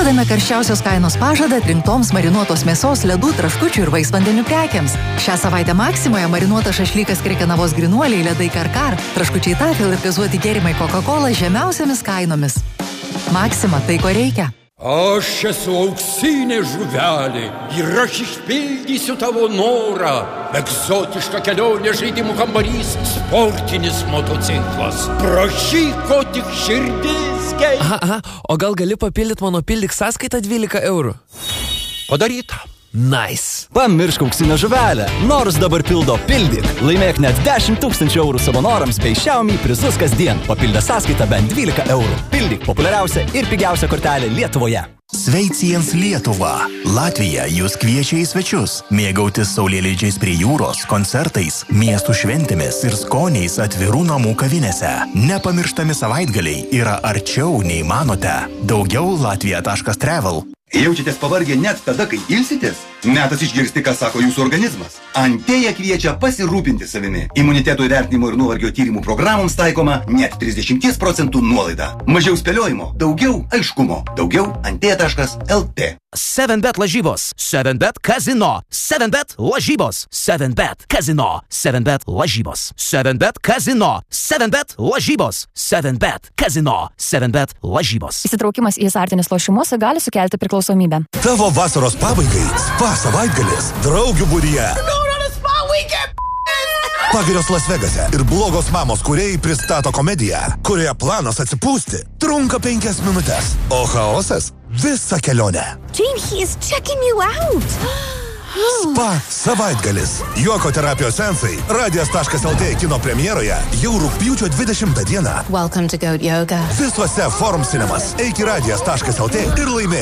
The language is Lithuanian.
Parduodame karščiausios kainos pažadą atrinktoms marinuotos mėsos, ledų, traškučių ir vaisvandenių prekiams. Šią savaitę Maksimoje marinuotas šašlykas Krekenavos grynuoliai, ledai Karkar, traškučiai Tafel ir gazuoti gėrimai Coca-Cola žemiausiamis kainomis. Maksima, tai ko reikia. Aš esu auksinė žuvelė ir aš išpildysiu tavo norą. Egzotiška kelionė, žaidimų kambarys, sportinis motociklas. Prašyk, ko tik širdis geidžia. Aha, o gal gali papildyti mano pildyk sąskaitą 12 eurų? Padaryta. Nice. Pamiršk auksinę žuvelę. Nors dabar pildo Pildyk. Laimėk net 10 000 eurų savanorams bei Xiaomi prizus kasdien. Papildę sąskaitą bent 12 eurų. Pildyk populiariausia ir pigiausia kortelė Lietuvoje. Sveiciens Lietuva. Latvija jūs kviečia į svečius. Mėgautis saulėlydžiais prie jūros, koncertais, miestų šventėmis ir skoniais atvirų namų kavinėse. Nepamirštami savaitgaliai yra arčiau nei manote. Daugiau latvija.travel. Jaučiatės pavargę net tada, kai ilsitės? Metas išgirsti, ką sako jūsų organizmas. Antėja kviečia pasirūpinti savimi. Imuniteto įvertinimo ir nuovargio tyrimų programoms taikoma net 30% nuolaida. Mažiau spėliojimo, daugiau aiškumo. Daugiau antėja.lt. 7bet lažybos, 7bet kazino, 7bet lažybos, 7bet kazino, 7bet lažybos, 7bet kazino, 7bet lažybos, 7bet kazino, 7bet lažybos. Įsitraukimas į azartinius lošimus gali sukelti priklausomybę. Tavo vasaros pabaigai spa savaitgalis draugių būryje. Pagirios Las Vegase ir blogos mamos kūrėjai pristato komediją, kurioje planas atsipūsti trunka 5 minutes, o chaosas visą kelionę. Jane, he is checking you out. Spa savaitgalis. Juoko terapijos seansai radijas.lt kino premjeroje jau rugpjūčio 20 dieną. Welcome to Goat Yoga. Visuose Forum Cinemas. Eik į radijas.lt ir laimėk